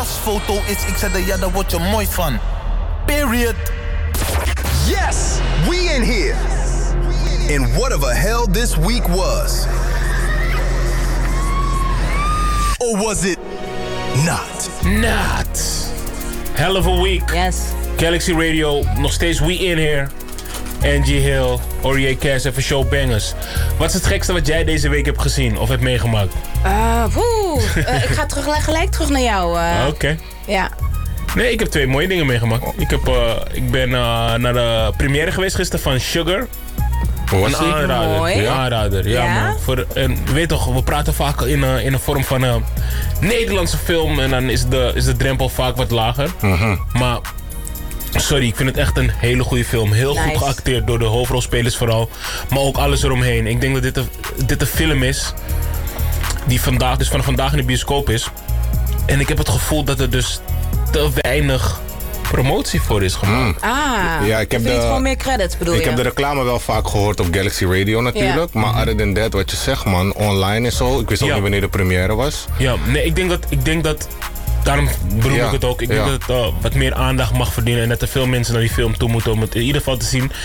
pasfoto is. Ik zei ja, daar word je mooi van. Period. Yes, we in here. And whatever hell this week was. Or was it not? Not. Hell of a week. Yes. Galaxy Radio, nog steeds we in here. Angie Hill, Aurier Cass, even showbangers. Wat is het gekste wat jij deze week hebt gezien of hebt meegemaakt? Ik ga gelijk terug naar jou. Oké. Ja. Nee, ik heb 2 mooie dingen meegemaakt. Ik ben naar de première geweest gisteren van Sugar. Was een aanrader. Mooi. Ja, aanrader. Ja, man. Je weet toch, we praten vaak in een vorm van een Nederlandse film. En dan is de drempel vaak wat lager. Maar sorry, ik vind het echt een hele goede film. Heel goed geacteerd door de hoofdrolspelers vooral. Maar ook alles eromheen. Ik denk dat dit een film is die vandaag in de bioscoop is. En ik heb het gevoel dat er dus te weinig promotie voor is gemaakt. Ja, ik heb gewoon meer credits, bedoel je? Ik heb de reclame wel vaak gehoord op Galaxy Radio natuurlijk. Ja. Maar other than that, wat je zegt man, online en zo. Ik wist ook niet wanneer de première was. Ja, nee, ik denk dat daarom bedoel ik het ook. Ik denk dat het wat meer aandacht mag verdienen. En dat er veel mensen naar die film toe moeten om het in ieder geval te zien.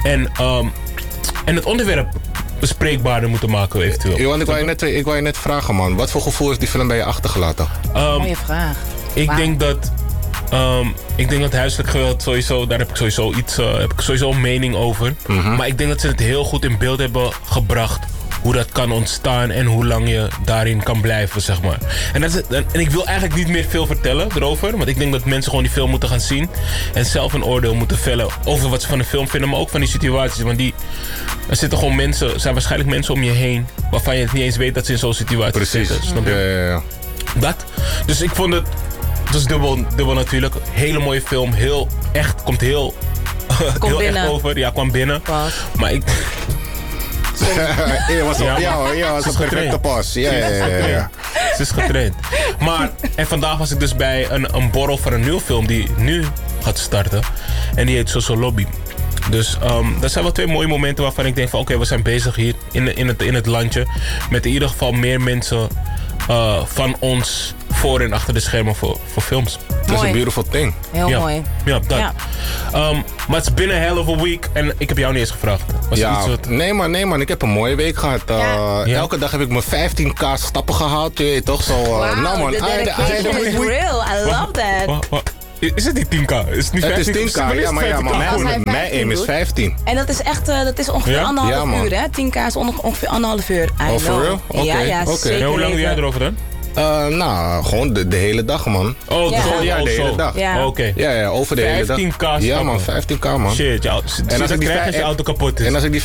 En het onderwerp bespreekbaarder moeten maken eventueel. Johan, ik wou je net vragen man. Wat voor gevoel is die film bij je achtergelaten? Mooie vraag. Ik denk dat huiselijk geweld sowieso, daar heb ik sowieso een mening over. Maar ik denk dat ze het heel goed in beeld hebben gebracht hoe dat kan ontstaan en hoe lang je daarin kan blijven, zeg maar. En ik wil eigenlijk niet meer veel vertellen erover, want ik denk dat mensen gewoon die film moeten gaan zien en zelf een oordeel moeten vellen over wat ze van de film vinden, maar ook van die situaties. Want er zitten gewoon mensen, er zijn waarschijnlijk mensen om je heen waarvan je het niet eens weet dat ze in zo'n situatie zitten. Snap je? Ja. Dat. Dus ik vond het is dubbel natuurlijk. Hele mooie film. Heel echt. Komt heel echt over. Ja, kwam binnen. Pas. Maar ik... Je was op perfecte pas. Ja. Ze is getraind. Maar, en vandaag was ik dus bij een borrel van een nieuwe film die nu gaat starten. En die heet Social Lobby. Dus dat zijn wel 2 mooie momenten waarvan ik denk van oké, we zijn bezig hier in het landje. Met in ieder geval meer mensen van ons voor en achter de schermen voor films. Dat is een beautiful thing. Heel mooi. Ja, dat. Ja. Maar het is binnen hell of a week en ik heb jou niet eens gevraagd. Nee man, ik heb een mooie week gehad. Elke dag heb ik mijn 15k stappen gehaald. Je weet toch zo. Nou man, the dedication is real. I love that. Is het niet 10k? Is het niet 15? Het is 10k, maar mijn aim is 15. En dat is echt, dat is ongeveer 1,5 uur hè? 10k is ongeveer 1,5 uur. Oh, for real? Ja, zeker. Hoe lang doe jij erover dan? Gewoon de hele dag, man. Oh, de hele dag. Ja. Oké. Ja, over de hele dag. 15k stappen. Ja, man, 15k, man. Shit, en als ik je auto kapot is. En als ik die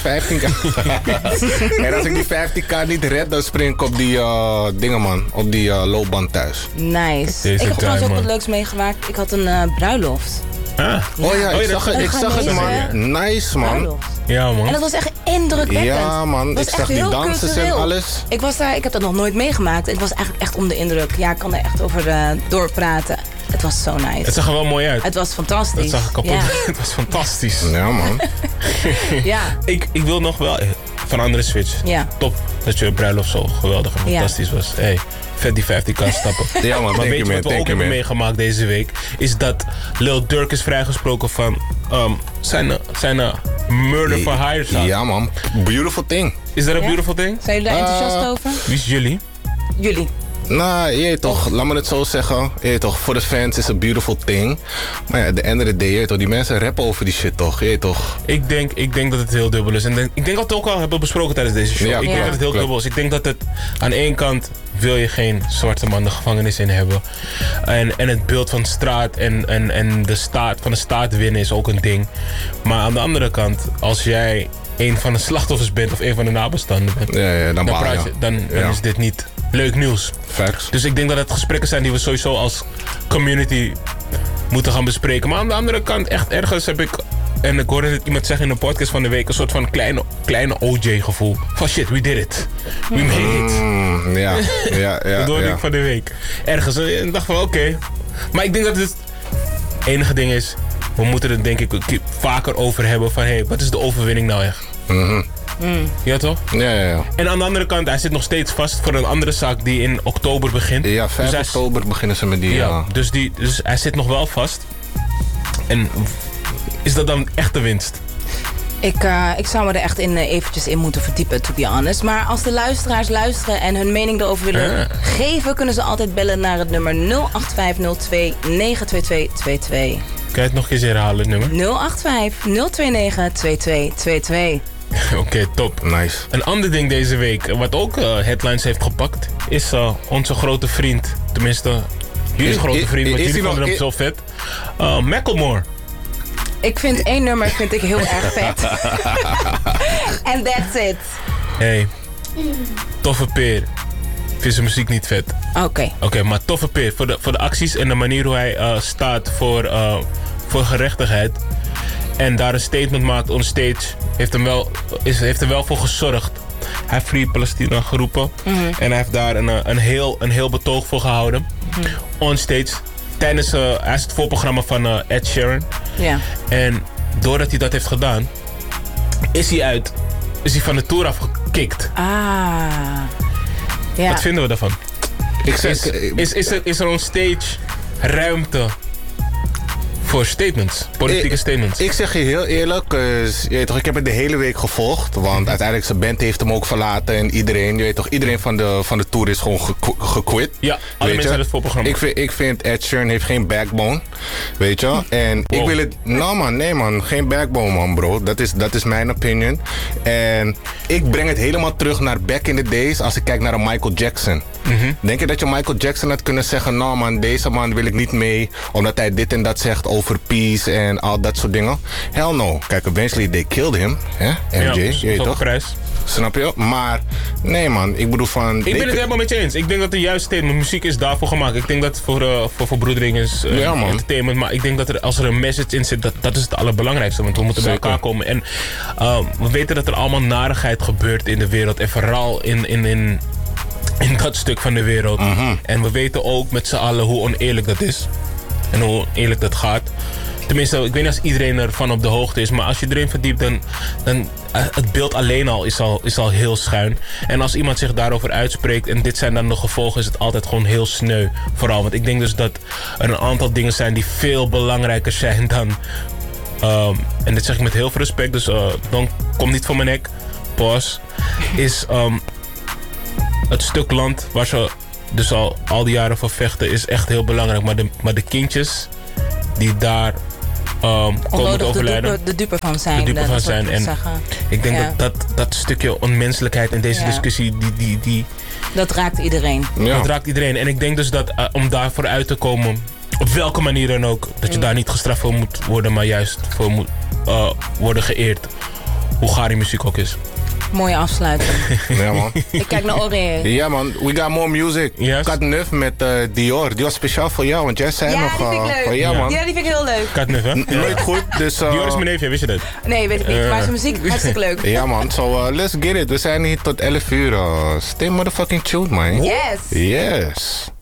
15k niet red, dan spring ik op die dingen, man. Op die loopband thuis. Nice. Ik heb trouwens ook wat leuks meegemaakt. Ik had een bruiloft. Ik zag het, man. Nice, man. Bruiloft. Ja, man. En dat was echt indrukwekkend. Ja, man. Ik zag die dansers en alles. Ik was daar, ik heb dat nog nooit meegemaakt. Het was eigenlijk echt onder de indruk. Ja, ik kan er echt over doorpraten. Het was zo nice. Het zag er wel mooi uit. Het was fantastisch. Het zag kapot. Het was fantastisch. Ja, man. Ja. Ik wil nog wel van andere switch. Ja. Top dat je bruiloft zo geweldig en fantastisch was. Hey, vet die 15k stappen. Ja, man. Maar weet je wat we ook hebben meegemaakt deze week? Is dat Lil Durk is vrijgesproken van zijn murder for hire zaak. Ja, man. Beautiful thing. Is dat een beautiful thing? Zijn jullie daar enthousiast over? Wie is jullie? Jullie. Nou, je weet toch, laat me het zo zeggen. Je weet toch, voor de fans is een beautiful thing. Maar ja, de end of the day, je weet toch, die mensen rappen over die shit toch, je weet toch. Ik denk dat het heel dubbel is. En ik denk dat we het ook al hebben besproken tijdens deze show. Ik denk dat het heel dubbel is. Ik denk dat het aan één kant wil je geen zwarte man de gevangenis in hebben. En het beeld van straat en de staat van de staat winnen is ook een ding. Maar aan de andere kant, als jij een van de slachtoffers bent of een van de nabestaanden bent, dan is dit niet leuk nieuws. Facts. Dus ik denk dat het gesprekken zijn die we sowieso als community moeten gaan bespreken. Maar aan de andere kant, echt ergens heb ik, en ik hoorde het iemand zeggen in de podcast van de week, een soort van kleine OJ-gevoel. Van shit, we did it. We made it. Ja. Dat hoorde ik van de week. Ergens. En ik dacht van oké. Maar ik denk dat het enige ding is, we moeten er denk ik vaker over hebben van hey, wat is de overwinning nou echt? Ja, toch? Ja. En aan de andere kant, hij zit nog steeds vast voor een andere zaak die in oktober begint. Ja, 5 Dus oktober beginnen ze met die... Ja, dus hij zit nog wel vast. En is dat dan echt de winst? Ik zou me er echt eventjes in moeten verdiepen, to be honest. Maar als de luisteraars luisteren en hun mening erover willen geven, kunnen ze altijd bellen naar het nummer 08502 92222. Kan je het nog een keer herhalen, het nummer? 085 029 2222. Oké, top. Nice. Een ander ding deze week, wat ook headlines heeft gepakt, is onze grote vriend. Tenminste, jullie grote vriend, want jullie vonden hem zo vet. Macklemore. Ik vind één nummer heel erg vet. And that's it. Hey, toffe peer. Ik vind zijn muziek niet vet. Oké, maar toffe peer. Voor de acties en de manier hoe hij staat voor gerechtigheid. En daar een statement maakt on stage. Heeft er wel voor gezorgd. Hij heeft Free Palestina geroepen. En hij heeft daar een heel betoog voor gehouden. On stage. Hij is het voorprogramma van Ed Sheeran. Ja. En doordat hij dat heeft gedaan, is hij van de tour afgekikt. Ja. Wat vinden we daarvan? Is er on stage ruimte voor statements, politieke statements? Ik zeg je heel eerlijk, je weet toch, ik heb het de hele week gevolgd. Want uiteindelijk zijn band heeft hem ook verlaten. En iedereen, je weet toch, iedereen van de tour is gewoon gequit. Ja, alle mensen uit het voorprogramma. Ik vind Ed Sheeran heeft geen backbone. Weet je? En ik wil het... Nee man, geen backbone man bro. Dat is mijn opinion. En ik breng het helemaal terug naar back in the days als ik kijk naar een Michael Jackson. Denk je dat je Michael Jackson had kunnen zeggen, nou man, deze man wil ik niet mee, omdat hij dit en dat zegt over peace en al dat soort dingen? Hell no. Kijk, eventually they killed him. Hè? MJ, ja, je weet toch? Prijs. Snap je? Maar nee man, ik bedoel van... Ik ben het helemaal met je eens. Ik denk dat de juiste statement, muziek is daarvoor gemaakt. Ik denk dat het voor verbroedering is, entertainment. Maar ik denk dat als er een message in zit, dat is het allerbelangrijkste. Want we moeten bij elkaar komen. En we weten dat er allemaal narigheid gebeurt in de wereld. En vooral in dat stuk van de wereld. En we weten ook met z'n allen hoe oneerlijk dat is. En hoe oneerlijk dat gaat. Tenminste, ik weet niet als iedereen ervan op de hoogte is. Maar als je erin verdiept, dan het beeld alleen al is al heel schuin. En als iemand zich daarover uitspreekt en dit zijn dan de gevolgen, is het altijd gewoon heel sneu. Vooral, want ik denk dus dat er een aantal dingen zijn die veel belangrijker zijn dan... en dit zeg ik met heel veel respect, dus dan kom niet voor mijn nek. Pause. Is het stuk land waar ze dus al die jaren voor vechten is echt heel belangrijk. Maar de kindjes die daar komen te overlijden. De dupe van zijn. En ik denk dat stukje onmenselijkheid in deze discussie, dat raakt iedereen. Ja. Dat raakt iedereen. En ik denk dus dat om daarvoor uit te komen, op welke manier dan ook, dat je daar niet gestraft voor moet worden, maar juist voor moet worden geëerd. Hoe gaar die muziek ook is. Mooie afsluiting. Ja man. Ik kijk naar Oranje. Ja man, we got more music. Yes. Kat Neuf met Dior. Die was speciaal voor jou, want jij zei nog... die vind ik leuk. Ja man. Ja, die vind ik heel leuk. Kat Neuf, hè? Nooit goed, dus... Dior is mijn neefje, wist je dat? Nee, weet ik niet. Maar zijn muziek hartstikke leuk. Ja man, so let's get it. We zijn hier tot 11 uur. Stay motherfucking tuned man. Yes. Yes.